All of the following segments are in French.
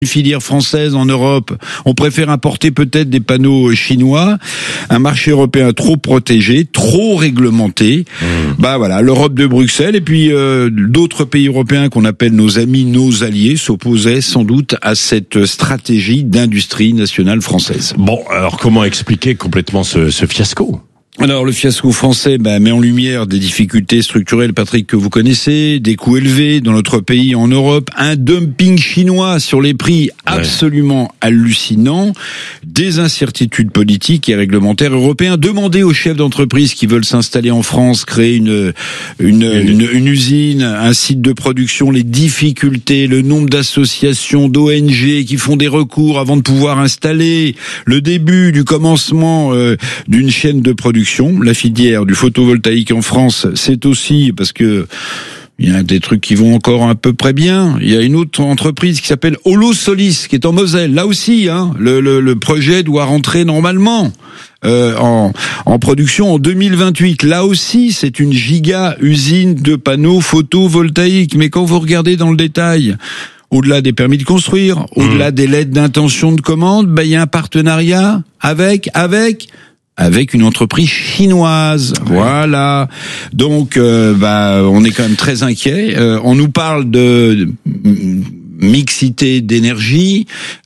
Une filière française en Europe, on préfère importer peut-être des panneaux chinois, un marché européen trop protégé, trop réglementé. Bah voilà, l'Europe de Bruxelles et puis d'autres pays européens qu'on appelle nos amis, nos alliés, s'opposaient sans doute à cette stratégie d'industrie nationale française. Bon, alors comment expliquer complètement ce fiasco ? Alors le fiasco français met en lumière des difficultés structurelles, Patrick, que vous connaissez, des coûts élevés dans notre pays, en Europe, un dumping chinois sur les prix absolument hallucinant, des incertitudes politiques et réglementaires européens. Demandez aux chefs d'entreprise qui veulent s'installer en France, créer une usine, un site de production, les difficultés, le nombre d'associations, d'ONG qui font des recours avant de pouvoir installer, le début du commencement d'une chaîne de production. La filière du photovoltaïque en France, c'est aussi parce que il y a des trucs qui vont encore à peu près bien. Il y a une autre entreprise qui s'appelle Holosolis, qui est en Moselle. Là aussi, le projet doit rentrer normalement en production en 2028. Là aussi, c'est une giga usine de panneaux photovoltaïques. Mais quand vous regardez dans le détail, au-delà des permis de construire, au-delà des lettres d'intention de commande, il y a un partenariat avec une entreprise chinoise. Voilà. Donc, on est quand même très inquiet. On nous parle de mixité d'énergie.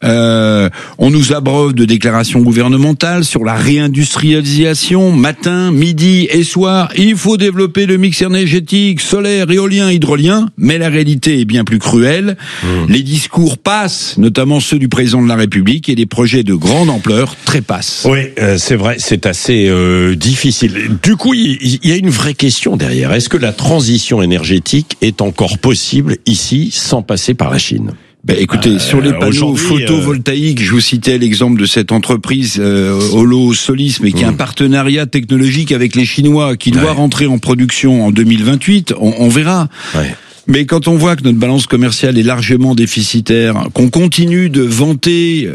On nous abreuve de déclarations gouvernementales sur la réindustrialisation. Matin, midi et soir, il faut développer le mix énergétique solaire, éolien, hydrolien. Mais la réalité est bien plus cruelle. Les discours passent, notamment ceux du président de la République, et des projets de grande ampleur trépassent. Oui, c'est vrai, c'est assez difficile. Du coup, il y a une vraie question derrière. Est-ce que la transition énergétique est encore possible ici sans passer par la Chine ? Écoutez, sur les panneaux photovoltaïques, je vous citais l'exemple de cette entreprise Holosolis, mais qui a un partenariat technologique avec les Chinois, qui doit rentrer en production en 2028. On verra. Ouais. Mais quand on voit que notre balance commerciale est largement déficitaire, qu'on continue de vanter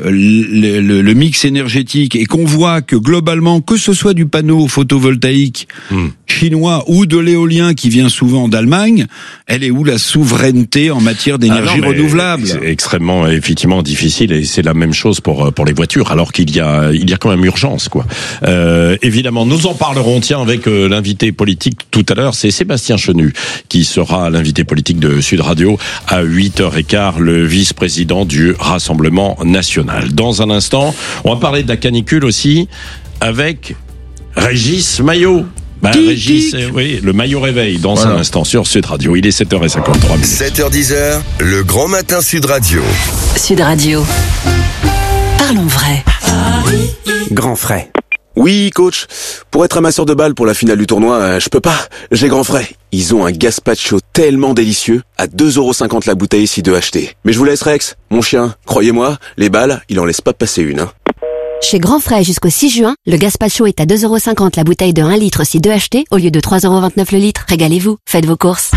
le mix énergétique et qu'on voit que globalement, que ce soit du panneau photovoltaïque chinois ou de l'éolien qui vient souvent d'Allemagne, elle est où la souveraineté en matière d'énergie renouvelable ? C'est extrêmement, effectivement, difficile, et c'est la même chose pour les voitures, alors qu'il y a quand même urgence, quoi. Évidemment, nous en parlerons, avec l'invité politique tout à l'heure, c'est Sébastien Chenu qui sera l'invité politique de Sud Radio à 8h15, le vice-président du Rassemblement National. Dans un instant, on va parler de la canicule aussi avec Régis Maillot. Régis, le Maillot réveil dans un instant sur Sud Radio. Il est 7h53. 7h10, le grand matin Sud Radio. Sud Radio. Parlons vrai. Grand frais. Oui, coach. Pour être amasseur de balles pour la finale du tournoi, je peux pas. J'ai grand frais. Ils ont un gazpacho tellement délicieux, à 2,50€ la bouteille si deux achetés. Mais je vous laisse, Rex. Mon chien, croyez-moi, les balles, il en laisse pas passer une. Chez Grand Frais jusqu'au 6 juin, le gazpacho est à 2,50€ la bouteille de 1 litre si deux achetés, au lieu de 3,29€ le litre. Régalez-vous, faites vos courses.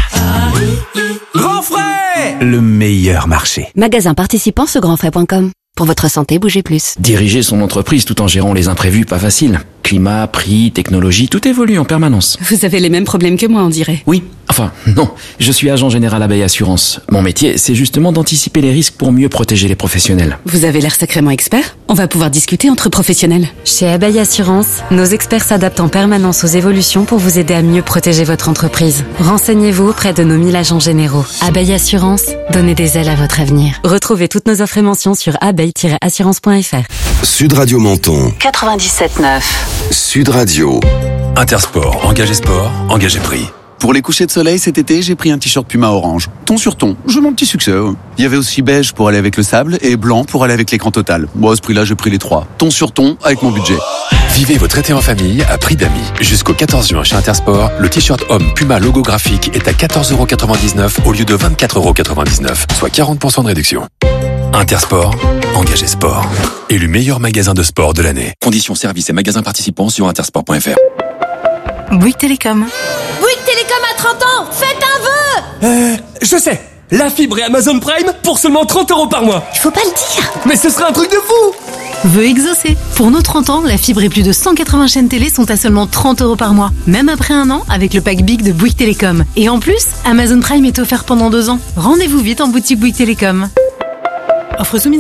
Grand Frais, le meilleur marché. Magasin participant sur grandfrais.com. Pour votre santé, bougez plus. Diriger son entreprise tout en gérant les imprévus, pas facile. Climat, prix, technologie, tout évolue en permanence. Vous avez les mêmes problèmes que moi, on dirait. Oui, enfin, non. Je suis agent général Abeille Assurance. Mon métier, c'est justement d'anticiper les risques pour mieux protéger les professionnels. Vous avez l'air sacrément expert. On va pouvoir discuter entre professionnels. Chez Abeille Assurance, nos experts s'adaptent en permanence aux évolutions pour vous aider à mieux protéger votre entreprise. Renseignez-vous auprès de nos 1000 agents généraux. Abeille Assurance, donnez des ailes à votre avenir. Retrouvez toutes nos offres et mentions sur abeille-assurance.fr. Sud Radio Menton 97.9. Sud Radio. Intersport, engagé sport, engagé prix. Pour les couchers de soleil cet été, j'ai pris un t-shirt Puma orange. Ton sur ton, j'ai mon petit succès. Il y avait aussi beige pour aller avec le sable et blanc pour aller avec l'écran total. Moi, à ce prix-là, j'ai pris les trois. Ton sur ton avec mon budget. Vivez votre été en famille à prix d'amis. Jusqu'au 14 juin chez Intersport, le t-shirt homme Puma logo graphique est à 14,99€ au lieu de 24,99€, soit 40% de réduction. Intersport, engagé sport. Élu meilleur magasin de sport de l'année. Conditions, services et magasins participants sur intersport.fr. Bouygues Télécom. Bouygues Télécom à 30 ans, faites un vœu. Je sais. La fibre et Amazon Prime pour seulement 30€ par mois. Il faut pas le dire. Mais ce serait un truc de fou. Vœu exaucé. Pour nos 30 ans, la fibre et plus de 180 chaînes télé sont à seulement 30€ par mois. Même après un an, avec le pack Big de Bouygues Télécom. Et en plus, Amazon Prime est offert pendant 2 ans. Rendez-vous vite en boutique Bouygues Télécom. Offre soumise